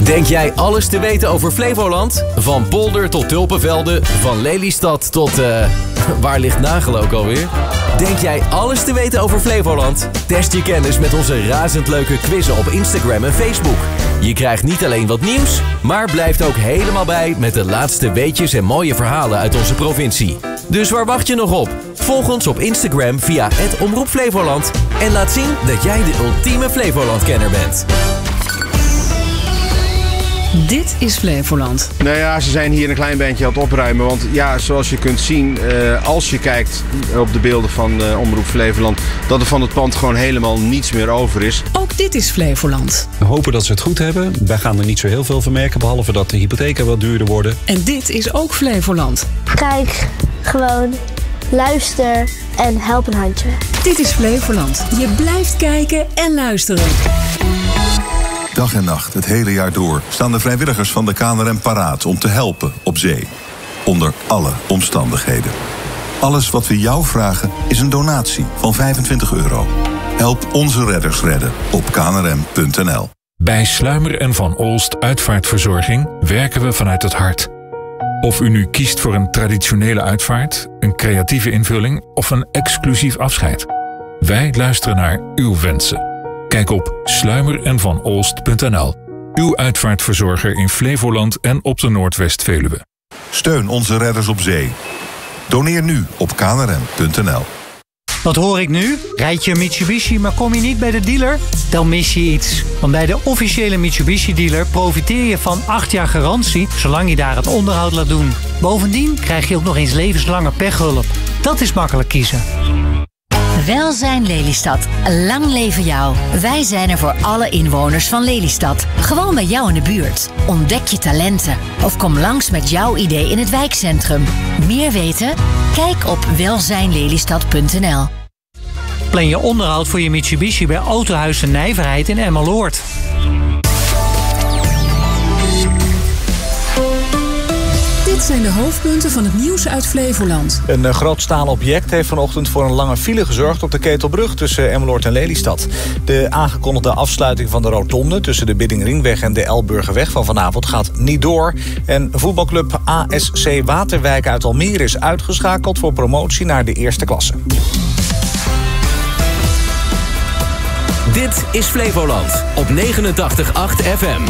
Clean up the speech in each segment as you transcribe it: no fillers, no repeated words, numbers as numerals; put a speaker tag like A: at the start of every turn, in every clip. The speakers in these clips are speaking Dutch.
A: Denk jij alles te weten over Flevoland? Van Polder tot Tulpenvelde, van Lelystad tot... waar ligt Nagel ook alweer? Denk jij alles te weten over Flevoland? Test je kennis met onze razend leuke quizzen op Instagram en Facebook. Je krijgt niet alleen wat nieuws, maar blijft ook helemaal bij met de laatste weetjes en mooie verhalen uit onze provincie. Dus waar wacht je nog op? Volg ons op Instagram via @Omroep Flevoland en laat zien dat jij de ultieme Flevoland-kenner bent.
B: Dit is Flevoland.
C: Nou ja, ze zijn hier een klein beetje aan het opruimen. Want ja, zoals je kunt zien, als je kijkt op de beelden van Omroep Flevoland, dat er van het pand gewoon helemaal niets meer over is.
B: Ook dit is Flevoland.
D: We hopen dat ze het goed hebben. Wij gaan er niet zo heel veel van merken, behalve dat de hypotheken wat duurder worden.
B: En dit is ook Flevoland.
E: Kijk, gewoon, luister en help een handje.
B: Dit is Flevoland. Je blijft kijken en luisteren.
F: Dag en nacht, het hele jaar door, staan de vrijwilligers van de KNRM paraat om te helpen op zee. Onder alle omstandigheden. Alles wat we jou vragen is een donatie van €25. Help onze redders redden op knrm.nl.
G: Bij Sluimer en Van Olst Uitvaartverzorging werken we vanuit het hart. Of u nu kiest voor een traditionele uitvaart, een creatieve invulling of een exclusief afscheid. Wij luisteren naar uw wensen. Kijk op sluimerenvanolst.nl. Uw uitvaartverzorger in Flevoland en op de Noordwest-Veluwe.
F: Steun onze redders op zee. Doneer nu op knrm.nl.
H: Wat hoor ik nu? Rijd je een Mitsubishi, maar kom je niet bij de dealer? Dan mis je iets. Want bij de officiële Mitsubishi-dealer profiteer je van 8 jaar garantie, zolang je daar het onderhoud laat doen. Bovendien krijg je ook nog eens levenslange pechhulp. Dat is makkelijk kiezen.
I: Welzijn Lelystad. Lang leven jou. Wij zijn er voor alle inwoners van Lelystad. Gewoon bij jou in de buurt. Ontdek je talenten. Of kom langs met jouw idee in het wijkcentrum. Meer weten? Kijk op welzijnlelystad.nl.
H: Plan je onderhoud voor je Mitsubishi bij Autohuis de Nijverheid in Emmeloord.
B: Dit zijn de hoofdpunten van het nieuws uit Flevoland.
J: Een groot stalen object heeft vanochtend voor een lange file gezorgd op de Ketelbrug tussen Emmeloord en Lelystad. De aangekondigde afsluiting van de rotonde tussen de Biddingringweg en de Elburgerweg van vanavond gaat niet door. En voetbalclub ASC Waterwijk uit Almere is uitgeschakeld voor promotie naar de eerste klasse.
A: Dit is Flevoland op 89.8 FM.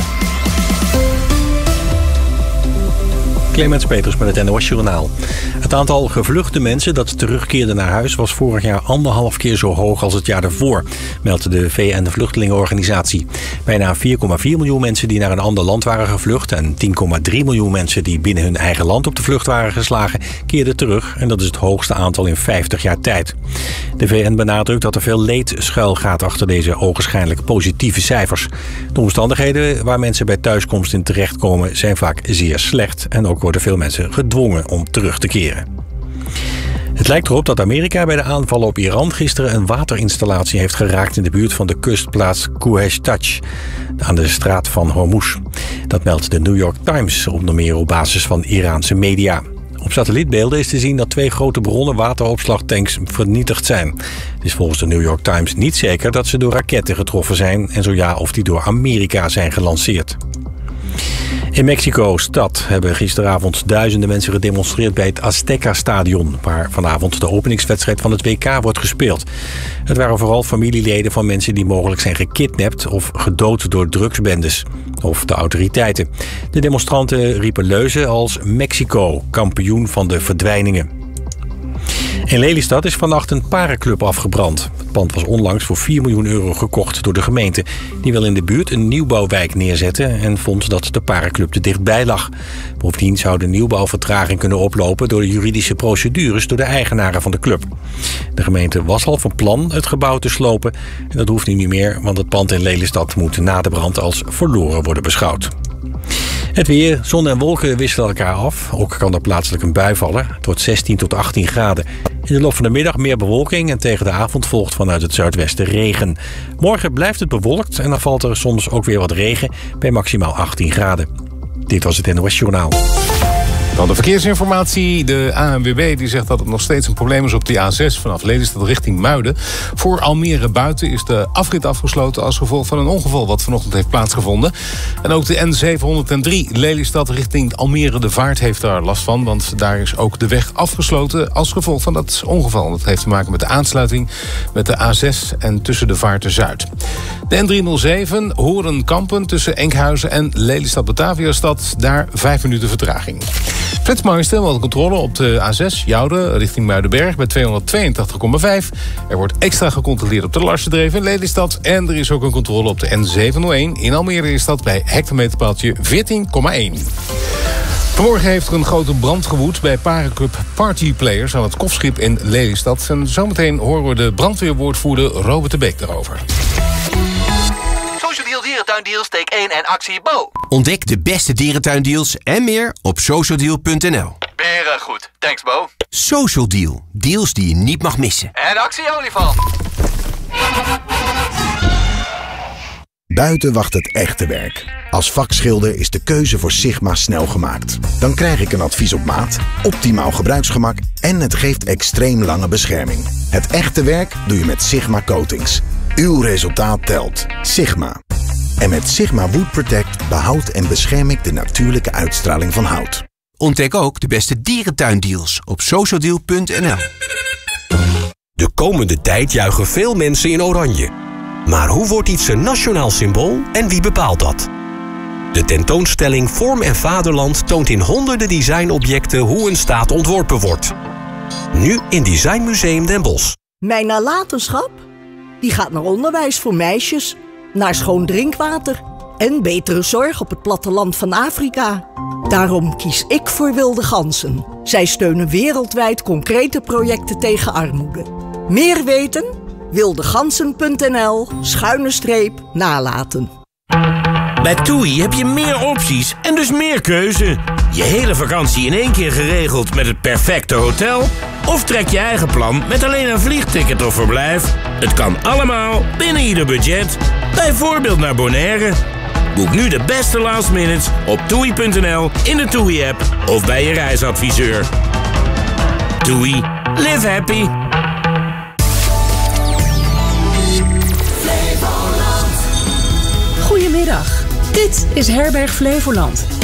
D: Clemens Peters met het NOS Journaal. Het aantal gevluchte mensen dat terugkeerde naar huis was vorig jaar 1,5 keer zo hoog als het jaar daarvoor, meldt de VN de Vluchtelingenorganisatie. Bijna 4,4 miljoen mensen die naar een ander land waren gevlucht en 10,3 miljoen mensen die binnen hun eigen land op de vlucht waren geslagen, keerden terug en dat is het hoogste aantal in 50 jaar tijd. De VN benadrukt dat er veel leed schuil gaat achter deze ogenschijnlijk positieve cijfers. De omstandigheden waar mensen bij thuiskomst in terechtkomen zijn vaak zeer slecht en ook worden veel mensen gedwongen om terug te keren. Het lijkt erop dat Amerika bij de aanvallen op Iran gisteren een waterinstallatie heeft geraakt in de buurt van de kustplaats Khuzestan aan de straat van Hormuz. Dat meldt de New York Times onder meer op basis van Iraanse media. Op satellietbeelden is te zien dat 2 grote bronnen wateropslagtanks vernietigd zijn. Het is volgens de New York Times niet zeker dat ze door raketten getroffen zijn en zo ja of die door Amerika zijn gelanceerd. In Mexico-stad hebben gisteravond duizenden mensen gedemonstreerd bij het Azteca-stadion, waar vanavond de openingswedstrijd van het WK wordt gespeeld. Het waren vooral familieleden van mensen die mogelijk zijn gekidnapt of gedood door drugsbendes of de autoriteiten. De demonstranten riepen leuzen als Mexico, kampioen van de verdwijningen. In Lelystad is vannacht een parenclub afgebrand. Het pand was onlangs voor €4 miljoen gekocht door de gemeente. Die wil in de buurt een nieuwbouwwijk neerzetten en vond dat de parenclub te dichtbij lag. Bovendien zou de nieuwbouwvertraging kunnen oplopen door de juridische procedures door de eigenaren van de club. De gemeente was al van plan het gebouw te slopen. En dat hoeft nu niet meer, want het pand in Lelystad moet na de brand als verloren worden beschouwd. Het weer, zon en wolken wisselen elkaar af. Ook kan er plaatselijk een bui vallen. Het wordt 16 tot 18 graden. In de loop van de middag meer bewolking en tegen de avond volgt vanuit het zuidwesten regen. Morgen blijft het bewolkt en dan valt er soms ook weer wat regen bij maximaal 18 graden. Dit was het NOS Journaal.
K: Dan de verkeersinformatie. De ANWB die zegt dat het nog steeds een probleem is op de A6 vanaf Lelystad richting Muiden. Voor Almere buiten is de afrit afgesloten als gevolg van een ongeval wat vanochtend heeft plaatsgevonden. En ook de N703 Lelystad richting Almere de Vaart heeft daar last van, want daar is ook de weg afgesloten als gevolg van dat ongeval. Dat heeft te maken met de aansluiting met de A6 en tussen de Vaart en Zuid. De N307 Horen-Kampen tussen Enkhuizen en Lelystad-Bataviastad, daar 5 minuten vertraging. Flitsmeister had controle op de A6 Jouden richting Muidenberg bij 282,5. Er wordt extra gecontroleerd op de Larsendreef in Lelystad. En er is ook een controle op de N701 in Almere is dat bij hectometerpaaltje 14,1. Vanmorgen heeft er een grote brand gewoed bij Parenclub Party Players aan het Kofschip in Lelystad. En zometeen horen we de brandweerwoordvoerder Robert de Beek daarover.
L: Social Deal Dierentuindeals, take 1 en actie Bo.
M: Ontdek de beste dierentuindeals en meer op socialdeal.nl.
L: Beren goed, thanks Bo.
M: Social Deal, deals die je niet mag missen.
L: En actie olifant.
N: Buiten wacht het echte werk. Als vakschilder is de keuze voor Sigma snel gemaakt. Dan krijg ik een advies op maat, optimaal gebruiksgemak en het geeft extreem lange bescherming. Het echte werk doe je met Sigma Coatings. Uw resultaat telt. Sigma. En met Sigma Wood Protect behoud en bescherm ik de natuurlijke uitstraling van hout.
M: Ontdek ook de beste dierentuindeals op socialdeal.nl.
O: De komende tijd juichen veel mensen in oranje. Maar hoe wordt iets een nationaal symbool en wie bepaalt dat? De tentoonstelling Vorm en Vaderland toont in honderden designobjecten hoe een staat ontworpen wordt. Nu in Designmuseum Den Bosch.
P: Mijn nalatenschap? Die gaat naar onderwijs voor meisjes, naar schoon drinkwater en betere zorg op het platteland van Afrika. Daarom kies ik voor Wilde Ganzen. Zij steunen wereldwijd concrete projecten tegen armoede. Meer weten? wildegansen.nl/nalaten.
Q: Bij TUI heb je meer opties en dus meer keuze. Je hele vakantie in één keer geregeld met het perfecte hotel? Of trek je eigen plan met alleen een vliegticket of verblijf? Het kan allemaal binnen ieder budget. Bijvoorbeeld naar Bonaire. Boek nu de beste last minutes op TUI.nl, in de TUI-app of bij je reisadviseur. TUI. Live happy.
B: Goedemiddag, dit is Herberg Flevoland.